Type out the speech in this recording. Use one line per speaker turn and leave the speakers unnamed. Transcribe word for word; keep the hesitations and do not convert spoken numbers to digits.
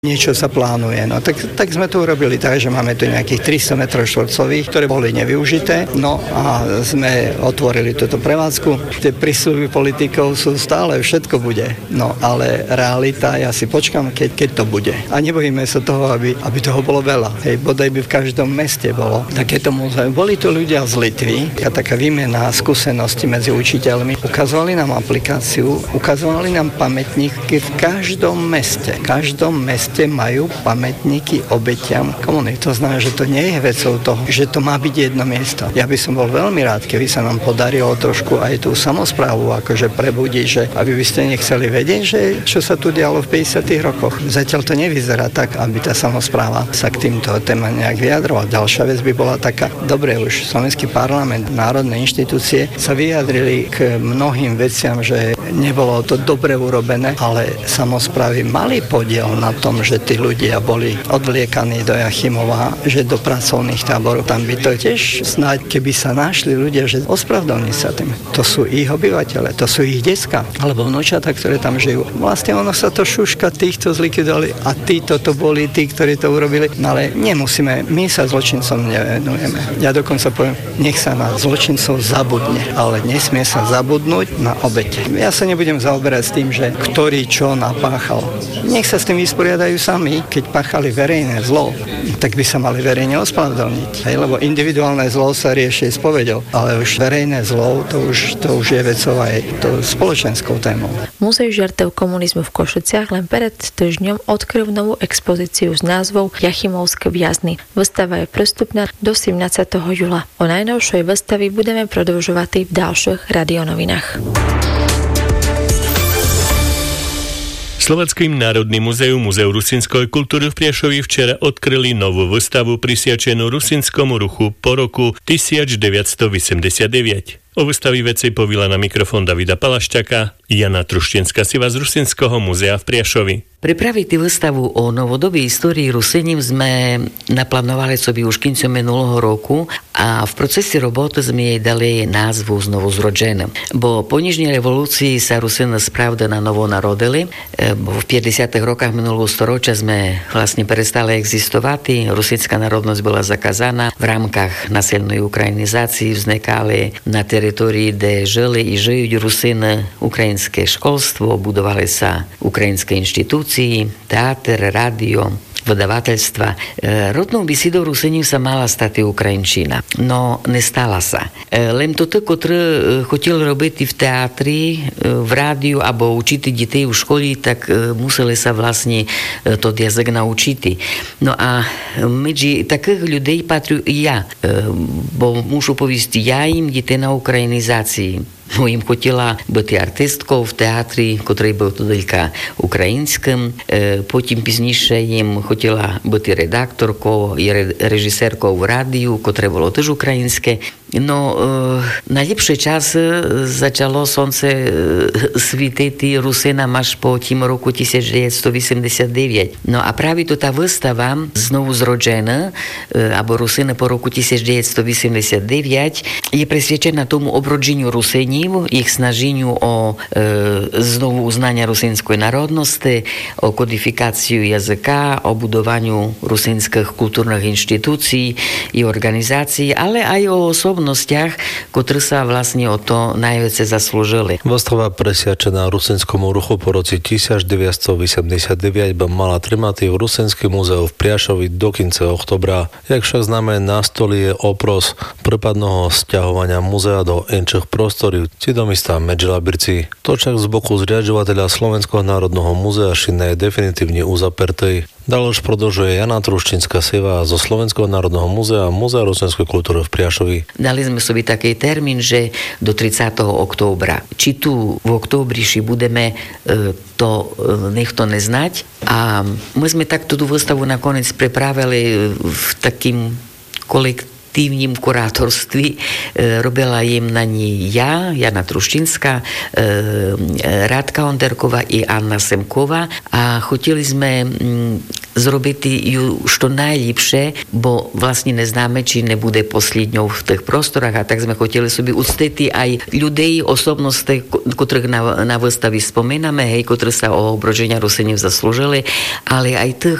Niečo sa plánuje. No tak, tak sme to urobili tak, že máme tu nejakých tristo metrov štvorcových, ktoré boli nevyužité. No a sme otvorili túto prevádzku. Tie prísľuby politikov sú stále, všetko bude. No ale realita, ja si počkam, keď, keď to bude. A nebojíme sa toho, aby, aby toho bolo veľa. Hej, bodaj by v každom meste bolo takéto múzeum. Boli to ľudia z Litvy, a taká výmena skúsenosti medzi učiteľmi. Ukazovali nám aplikáciu, ukazovali nám pamätníky v každom meste. V každom meste majú pamätníky obetiam komunity. To znamená, že to nie je vecou toho, že to má byť jedno miesto. Ja by som bol veľmi rád, keby sa nám podarilo trošku aj tú samosprávu akože prebudiť, že aby by ste nechceli vedieť, že čo sa tu dialo v päťdesiatych rokoch. Zatiaľ to nevyzerá tak, aby tá samospráva sa k týmto témam nejak vyjadrovala. Ďalšia vec by bola taká, dobre, už Slovenský parlament, národné inštitúcie sa vyjadrili k mnohým veciam, že nebolo to dobre urobené, ale samosprávy mali podiel na tom, že tí ľudia boli odvliekaní do Jachimova, že do pracovných táborov. Tam by to tiež snáď, keby sa našli ľudia, že ospravedlní sa tým. To sú ich obyvateľe, to sú ich decka, alebo vnúčata, ktoré tam žijú. Vlastne ono sa to šuška, týchto zlikvidovali a títo to boli tí, ktorí to urobili. No ale nemusíme, my sa zločincom nevenujeme. Ja dokonca poviem, nech sa na zločincov zabudne, ale nesmie sa zabudnúť na obete. Ja sa nebudem zaoberať s tým, že ktorý čo napáchal. Nech sa s tým vysporiadajú sami, keď páchali verejné zlo, tak by sa mali verejne ospravedlniť. Hej, lebo individuálne zlo sa rieši spoveďou, ale už verejné zlo, to už, to už je vecou aj to spoločenskou témou.
Múzeum žertev komunizmu v Košiciach len pred týždňom odkryl novú expozíciu s názvom Jachimovské viazny. Výstava je prístupná do sedemnásteho júla. O najnovšej výstave budeme prodĺžovať v ďalších radionovinách.
Slovenským národným múzeum Múzeum rusínskej kultúry v Priešovi včera odkryli novú výstavu prisviačenú rusinskému ruchu po roku devätnásťstoosemdesiatdeväť. O výstavi veci povila na mikrofón Davida Palaščaka Jana Truštinská si vás z Rusínskeho múzea v Priešovi.
Pripraviť výstavu o novodobej histórii Rusínim sme naplánovali sobie už kincom minulého roku a v procese roboty sme jej dali názvu Znovu zrodžené. Bo po nižnej revolúcii sa Rusíny spravda na novo narodili. Bo v päťdesiatych rokách minulého storočia sme vlastne prestali existovať. Rusínska národnosť bola zakázaná. V rámkach nasilnej ukrajinizácii vznikali na teritórii, kde žili i žijú Rusíny ukrajinské školstvo, budovali sa ukrajinské inštitúcie, teatr, rádio, vydavateľstva. Rodnou bysídou Rusínim sa mala stať Ukrajinčina, no nestala sa. Len to, ktoré хотіли робити v teatri, v rádiu або učiti дітей у škole, tak museli sa vlastne тот язик naučiti. No a medzi takých ľudí patrю i ja, bo muшу повісти, я їм дітей на українізації. No im хотіла бути артисткою в театрі, котрий був тільки українським. Потім пізніше їм хотіла бути редакторкою і режисеркою в радіо, котре було теж українське. No, e, najlepšie čas začalo slnce svítiti Rusínam až po tým roku devätnásťstoosemdesiatdeväť. No a práve to tá výstava Znovu zrodžená, e, alebo Rusíny po roku devätnásťstoosemdesiatdeväť, je presvedčená tomu obrodzeniu Rusíniv, ich snaženiu o e, znovu uznania rusínskej národnosti, o kodifikáciu jazyka, o budovaniu rusínskych kultúrnych inštitúcií i organizácií, ale aj o osobnosti, ktoré sa vlastne o to najviac zaslúžili.
Výstava presviačená rusínskému ruchu po roci devätnásťstoosemdesiatdeväť by mala trimať v Rusínskym múzeu v Priašovi do konca oktobra. Jak však známe, na stoli je opros prípadného sťahovania múzea do inších prostorov, či do mesta Medžilabirci. To však z boku zriaďovateľa Slovenského národného múzea šine je definitívne uzapertej. Ďalej продовжuje Jana Truštinská Siva zo Slovenského národného múzea a Múzea rusínskej kultúry v Priašovi.
Dali sme sobie taký termín, že do tridsiateho októbra. Či tu v októbri ši budeme, to nech to neznať. A my sme takto tú výstavu nakoniec pripravili v takým kolektívom kreatívnym kurátorství. Robila im na ní ja, Jana Truštinská, Rádka Onderková i Anna Semková a chutili sme zrobiť ju što najlepšie, bo vlastne neznáme, či nebude posledňou v tých prostorách a tak sme chotili sobie uctiť aj ľudí, osobnosti, ktorých na, na výstavi spomíname, hej, ktorí sa o obroženia Rusinів zaslúžili, ale aj tých